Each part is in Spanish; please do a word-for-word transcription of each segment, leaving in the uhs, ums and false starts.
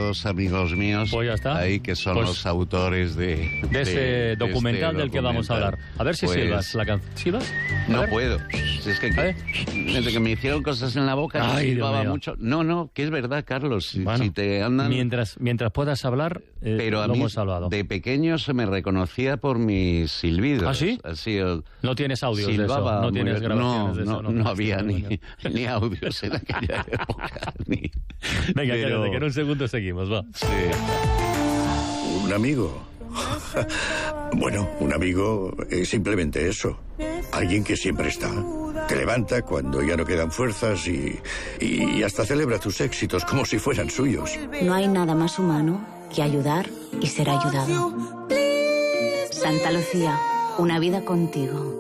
dos amigos míos pues ya está. ahí que son pues los autores de, de ese de, documental este del que vamos a hablar. A ver si pues, silbas la canción. ¿Silbas? No puedo. Si es que, que desde que me hicieron cosas en la boca, Ay, silbaba mucho. No, no, que es verdad, Carlos. Si, bueno, si te andan... mientras, mientras puedas hablar, eh, pero a lo mí, hemos salvado. De pequeño se me reconocía por mis silbidos. ¿Ah, sí? Así, el, no tienes audios silbaba de eso, no tienes bien. grabaciones no, de eso. No, no, no había ni, ni audios en aquella época. Ni... Venga, pero... cállate, que en un segundo seguimos, va. Sí. ¿Un amigo? Bueno, un amigo es simplemente eso. Alguien que siempre está. Te levanta cuando ya no quedan fuerzas y, y hasta celebra tus éxitos como si fueran suyos. No hay nada más humano que ayudar y ser ayudado. Santa Lucía, una vida contigo.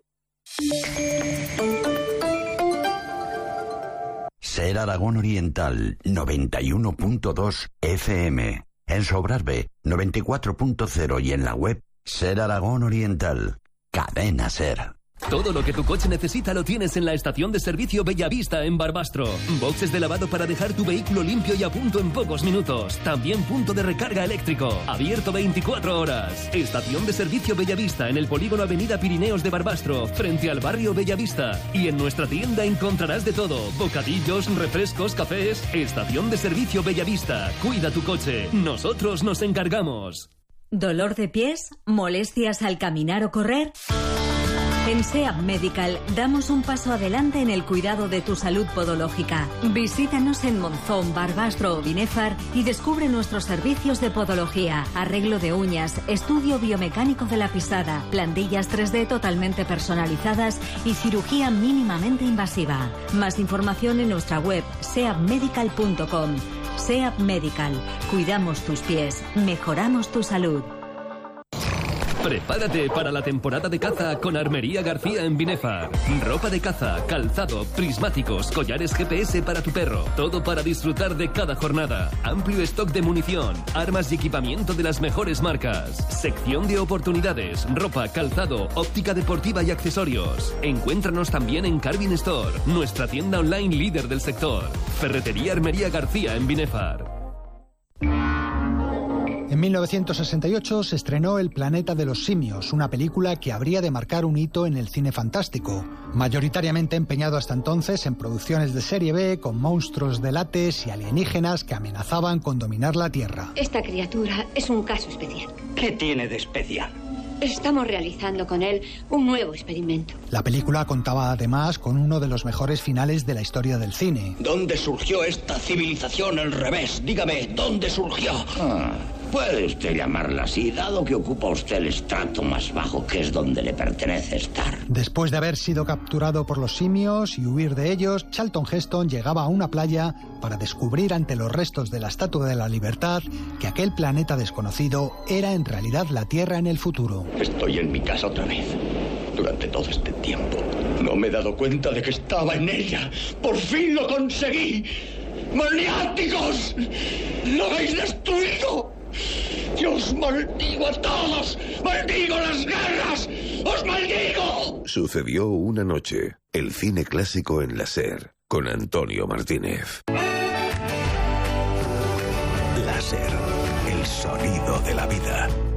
Ser Aragón Oriental, noventa y uno punto dos F M. En Sobrarbe, noventa y cuatro punto cero y en la web Ser Aragón Oriental. Cadena Ser. Todo lo que tu coche necesita lo tienes en la estación de servicio Bellavista en Barbastro. Boxes de lavado para dejar tu vehículo limpio y a punto en pocos minutos. También punto de recarga eléctrico. Abierto veinticuatro horas. Estación de servicio Bellavista en el polígono Avenida Pirineos de Barbastro, frente al barrio Bellavista. Y en nuestra tienda encontrarás de todo. Bocadillos, refrescos, cafés. Estación de servicio Bellavista. Cuida tu coche. Nosotros nos encargamos. ¿Dolor de pies? ¿Molestias al caminar o correr? En SEAP Medical damos un paso adelante en el cuidado de tu salud podológica. Visítanos en Monzón, Barbastro o Binéfar y descubre nuestros servicios de podología, arreglo de uñas, estudio biomecánico de la pisada, plantillas tres D totalmente personalizadas y cirugía mínimamente invasiva. Más información en nuestra web seap medical punto com. SEAP Medical. Cuidamos tus pies, mejoramos tu salud. Prepárate para la temporada de caza con Armería García en Binéfar. Ropa de caza, calzado, prismáticos, collares G P S para tu perro. Todo para disfrutar de cada jornada. Amplio stock de munición, armas y equipamiento de las mejores marcas. Sección de oportunidades, ropa, calzado, óptica deportiva y accesorios. Encuéntranos también en Carvin Store, nuestra tienda online líder del sector. Ferretería Armería García en Binéfar. En mil novecientos sesenta y ocho se estrenó El planeta de los simios, una película que habría de marcar un hito en el cine fantástico, mayoritariamente empeñado hasta entonces en producciones de serie B con monstruos de látex y alienígenas que amenazaban con dominar la Tierra. Esta criatura es un caso especial. ¿Qué tiene de especial? Estamos realizando con él un nuevo experimento. La película contaba además con uno de los mejores finales de la historia del cine. ¿Dónde surgió esta civilización al revés? Dígame, ¿dónde surgió? Ah, puede usted llamarla así, dado que ocupa usted el estrato más bajo, que es donde le pertenece estar. Después de haber sido capturado por los simios y huir de ellos, Charlton Heston llegaba a una playa para descubrir ante los restos de la Estatua de la Libertad que aquel planeta desconocido era en realidad la Tierra en el futuro. Estoy en mi casa otra vez. Durante todo este tiempo no me he dado cuenta de que estaba en ella. ¡Por fin lo conseguí! ¡Maniáticos! ¡Lo habéis destruido! ¡Dios maldigo a todos! ¡Maldigo las guerras! ¡Os maldigo! Sucedió una noche. El cine clásico en la SER, con Antonio Martínez. La SER, el sonido de la vida.